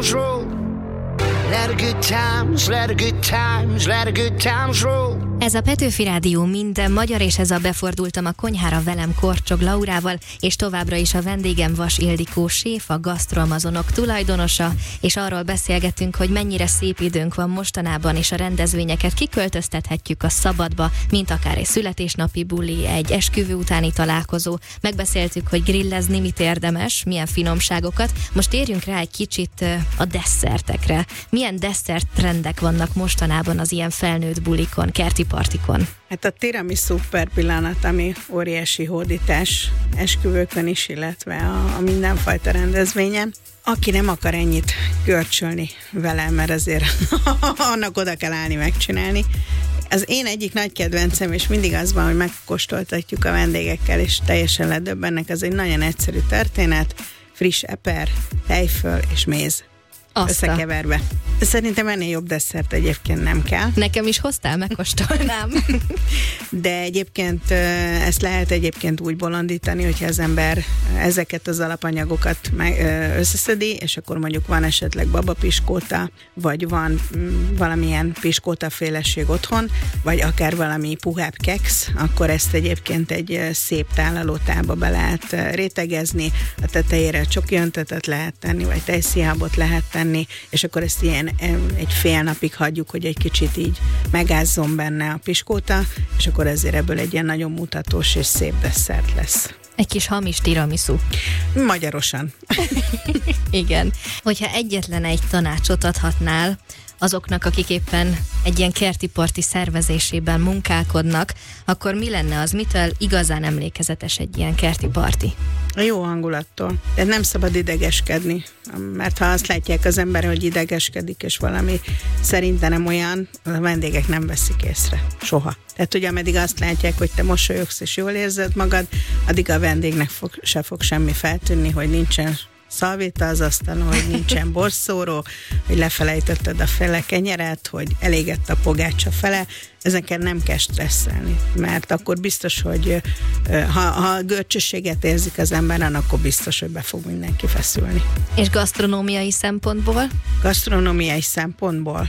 roll. Let the good times, let the good times, let the good times roll. Ez a Petőfi Rádió minden magyar, és ez a Befordultam a konyhára velem Korcsog Laurával, és továbbra is a vendégem Vas Ildikó séf, a Gasztroamazonok tulajdonosa, és arról beszélgetünk, hogy mennyire szép időnk van mostanában, és a rendezvényeket kiköltöztethetjük a szabadba, mint akár egy születésnapi buli, egy esküvő utáni találkozó. Megbeszéltük, hogy grillezni mit érdemes, milyen finomságokat. Most térjünk rá egy kicsit a desszertekre. Milyen desszert trendek vannak mostanában az ilyen felnőtt bulikon, kerti partikon? Hát a tiramisu per pillanat, ami óriási hódítás esküvőkön is, illetve a mindenfajta rendezvényen. Aki nem akar ennyit görcsölni vele, mert azért annak oda kell állni megcsinálni. Az én egyik nagy kedvencem, és mindig az van, hogy megkóstoltatjuk a vendégekkel, és teljesen ledöbbennek, az egy nagyon egyszerű történet, friss eper, tejföl és méz. Összekeverve. Szerintem ennél jobb desszert egyébként nem kell. Nekem is hoztál, megkóstolnám. De egyébként ezt lehet egyébként úgy bolondítani, hogyha az ember ezeket az alapanyagokat összeszedi, és akkor mondjuk van esetleg babapiskóta, vagy van valamilyen piskótaféleség otthon, vagy akár valami puhább keksz, akkor ezt egyébként egy szép tálalótába be lehet rétegezni, a tetejére csoki öntetet lehet tenni, vagy tejszínhabot lehet tenni, és akkor ezt ilyen egy fél napig hagyjuk, hogy egy kicsit így megázzon benne a piskóta, és akkor ezért ebből egy ilyen nagyon mutatós és szép desszert lesz. Egy kis hamis tiramisu. Magyarosan. Igen. Hogyha egyetlen egy tanácsot adhatnál azoknak, akik éppen egy ilyen kerti parti szervezésében munkálkodnak, akkor mi lenne az, mitől igazán emlékezetes egy ilyen kerti parti? A jó hangulattól. De nem szabad idegeskedni, mert ha azt látják az ember, hogy idegeskedik, és valami szerinte nem olyan, a vendégek nem veszik észre. Soha. Tehát ugye ameddig azt látják, hogy te mosolyogsz és jól érzed magad, addig a vendégnek se fog semmi feltűnni, hogy nincsen szalvéta az asztalon, hogy nincsen borszóró, hogy lefelejtetted a fele kenyeret, hogy elégett a pogácsa fele. Ezeken nem kell stresszelni, mert akkor biztos, hogy ha görcsösséget érzik az emberen, akkor biztos, hogy be fog mindenki feszülni. És gasztronómiai szempontból? Gasztronómiai szempontból?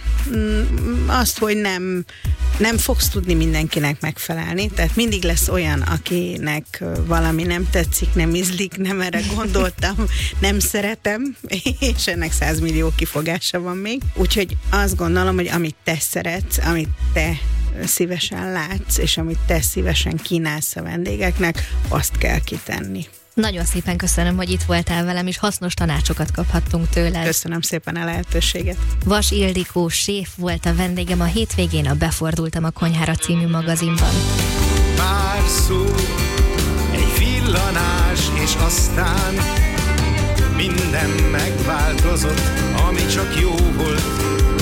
Azt, hogy nem fogsz tudni mindenkinek megfelelni, tehát mindig lesz olyan, akinek valami nem tetszik, nem ízlik, nem erre gondoltam, nem szeretem, és ennek 100 millió kifogása van még. Úgyhogy azt gondolom, hogy amit te szeretsz, amit te szívesen látsz, és amit te szívesen kínálsz a vendégeknek, azt kell kitenni. Nagyon szépen köszönöm, hogy itt voltál velem, és hasznos tanácsokat kaphattunk tőled. Köszönöm szépen a lehetőséget. Vas Ildikó séf volt a vendégem a hétvégén a Befordultam a konyhára című magazinban. Pár szó, egy villanás, és aztán minden megváltozott, ami csak jó volt.